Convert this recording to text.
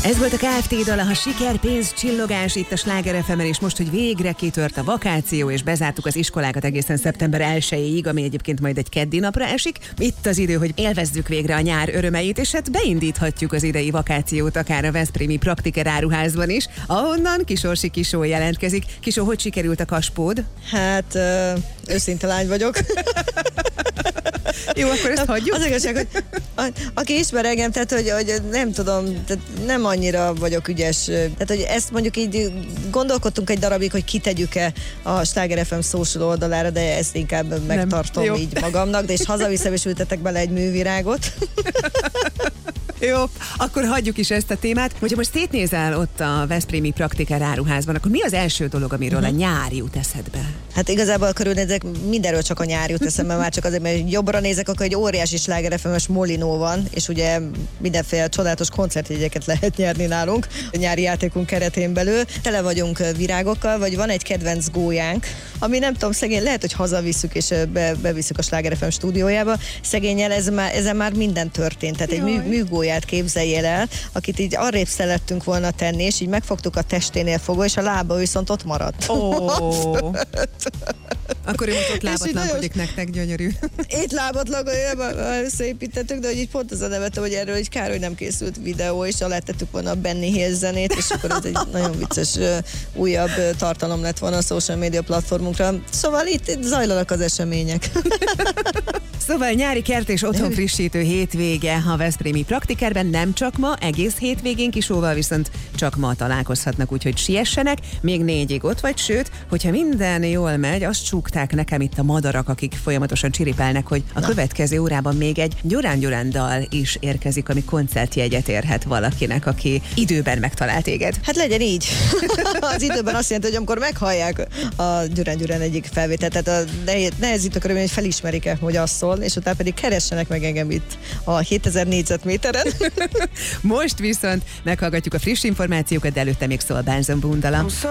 Ez volt a Kft. Dala, ha siker, pénz, csillogás itt a Sláger FM-en, és most, hogy végre kitört a vakáció, és bezártuk az iskolákat egészen szeptember 1-ig, ami egyébként majd egy keddi napra esik. Itt az idő, hogy élvezzük végre a nyár örömeit, és hát beindíthatjuk az idei vakációt akár a veszprémi Praktiker áruházban is, ahonnan Kisorsi Kisó jelentkezik. Kisó, hogy sikerült a kaspód? Hát, őszinte lány vagyok. Jó, akkor ezt hagyjuk. Az igazság, hogy aki ismer engem, tehát hogy nem tudom, tehát nem annyira vagyok ügyes. Tehát, hogy ezt mondjuk így gondolkodtunk egy darabig, hogy kitegyük-e a Sláger FM social oldalára, de ezt inkább megtartom így magamnak, de és hazaviszem és ültetek bele egy művirágot. Jó, akkor hagyjuk is ezt a témát. Hogyha most szétnézel ott a veszprémi Praktiker áruházban, akkor mi az első dolog, amiről a nyár jut eszedbe? Hát igazából körülnézek, mindenről csak a nyár jut eszembe, már csak azért, mert jobbra nézek, akkor egy óriási Sláger FM-es molinó van, és ugye mindenféle csodálatos koncertjegyeket lehet nyerni nálunk a nyári játékunk keretén belül. Tele vagyunk virágokkal, vagy van egy kedvenc gólyánk, ami nem tudom, szegény, lehet, hogy hazavisszük és bevisszük a Sláger FM stúdiójába. Szegénnyel ezen már minden történt, tehát egy műgólyát képzeljél el, akit így arrébb szerettünk volna tenni, és így megfogtuk a testénél fogva, és a lába viszont ott maradt. Akkor ő ott lábatlankodik nektek, gyönyörű. Itt lábatlankodik, összeépítettük, de hogy így pont az a nevetem, hogy erről így kár, hogy nem készült videó, és alá tettük volna a Benny Hill zenét, és akkor ez egy nagyon vicces újabb tartalom lett volna a social media platformunkra. Szóval itt zajlanak az események. Szóval nyári kert és otthon frissítő hétvége a veszprémi Praktikerben, nem csak ma, egész hétvégén Kisóval viszont csak ma találkozhatnak, úgyhogy siessenek, még 4-ig ott vagy, sőt, hogyha minden jól megy, azt csúgták nekem itt a madarak, akik folyamatosan csiripelnek, hogy a következő órában még egy Gyurán dal is érkezik, ami koncertjegyet érhet valakinek, aki időben megtalál téged. Hát legyen így. Az időben azt jelenti, hogy amikor meghallják a Gyurán egyik felvételt, tehát a nehezítő körülmény, hogy felismerik-e, hogy az szól, és utána pedig keressenek meg engem itt a 7000 négyzetméteren. Most viszont meghallgatjuk a friss információkat, de előtte még szól Bánzon Bundala.